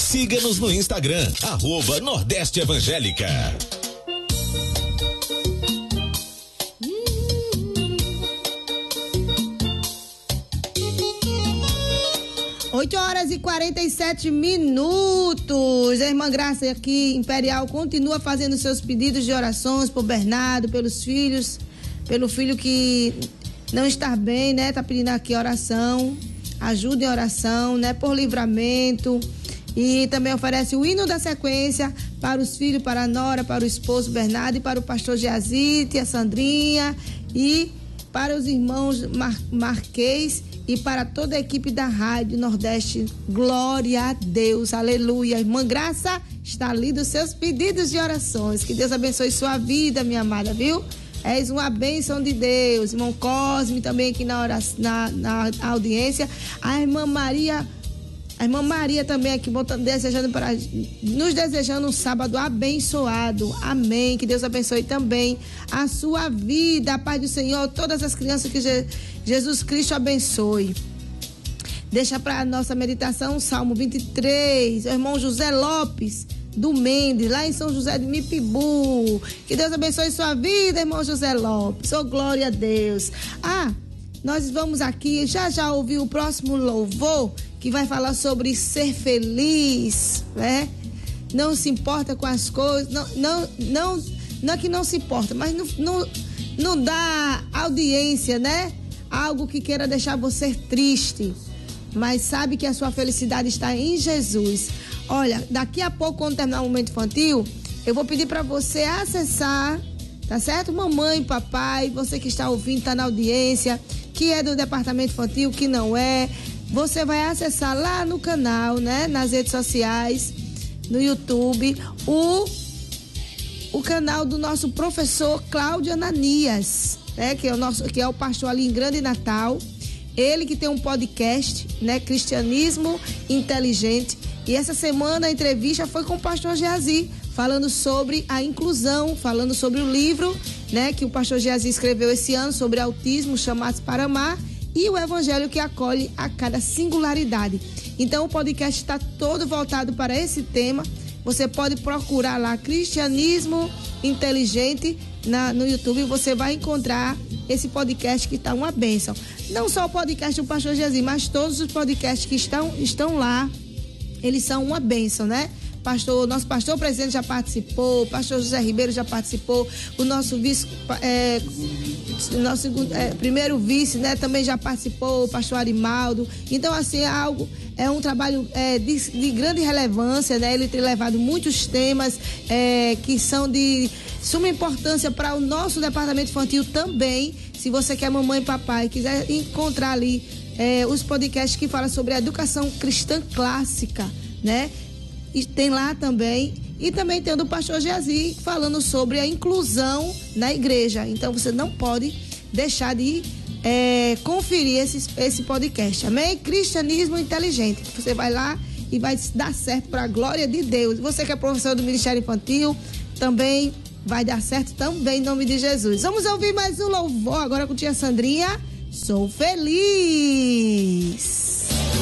Siga-nos no Instagram, @Nordeste Evangélica. 8h47. A irmã Graça aqui, Imperial, continua fazendo seus pedidos de orações por Bernardo, pelos filhos, pelo filho que não está bem, né? Tá pedindo aqui oração, ajuda em oração, né? Por livramento. E também oferece o hino da sequência para os filhos, para a nora, para o esposo Bernardo e para o pastor Geazite, a Sandrinha e para os irmãos Marquês e para toda a equipe da Rádio Nordeste. Glória a Deus, aleluia. Irmã Graça, está ali dos seus pedidos de orações. Que Deus abençoe sua vida, minha amada, viu? És uma bênção de Deus. Irmão Cosme também aqui na audiência. A irmã Maria também aqui nos desejando um sábado abençoado. Amém. Que Deus abençoe também a sua vida. A paz do Senhor, todas as crianças que Jesus Cristo abençoe. Deixa para a nossa meditação o Salmo 23. O irmão José Lopes do Mendes, lá em São José de Mipibu. Que Deus abençoe sua vida, irmão José Lopes. Oh, glória a Deus. Nós vamos aqui, já ouvir o próximo louvor, que vai falar sobre ser feliz, né? Não se importa com as coisas, não é que não se importa, mas não dá audiência, né? Algo que queira deixar você triste, mas sabe que a sua felicidade está em Jesus. Olha, daqui a pouco, quando terminar o momento infantil, eu vou pedir para você acessar, tá certo? Mamãe, papai, você que está ouvindo, está na audiência, que é do departamento infantil, que não é, você vai acessar lá no canal, né? Nas redes sociais, no YouTube, o canal do nosso professor Cláudio Ananias, né? Que é o pastor ali em Grande Natal. Ele que tem um podcast, né? Cristianismo Inteligente. E essa semana a entrevista foi com o pastor Geazi, falando sobre a inclusão, falando sobre o livro, né? Que o pastor Geazi escreveu esse ano sobre autismo, Chamados para Amar, e o evangelho que acolhe a cada singularidade. Então o podcast está todo voltado para esse tema. Você pode procurar lá Cristianismo Inteligente no YouTube, e você vai encontrar esse podcast que está uma bênção. Não só o podcast do pastor Geazi, mas todos os podcasts que estão lá, eles são uma bênção, né? Nosso pastor presidente já participou, o pastor José Ribeiro já participou, o nosso primeiro vice, né, também já participou, o pastor Arimaldo. Então, assim, é um trabalho de grande relevância, né? Ele tem levado muitos temas que são de suma importância para o nosso departamento infantil também. Se você quer mamãe e papai, quiser encontrar ali os podcasts que falam sobre a educação cristã clássica, né? E tem lá também, e também tem o do pastor Geazi falando sobre a inclusão na igreja. Então você não pode deixar de conferir esse podcast, amém? Cristianismo Inteligente. Você vai lá e vai dar certo para a glória de Deus. Você que é professor do Ministério Infantil, também vai dar certo também em nome de Jesus. Vamos ouvir mais um louvor agora com tia Sandrinha. Sou feliz.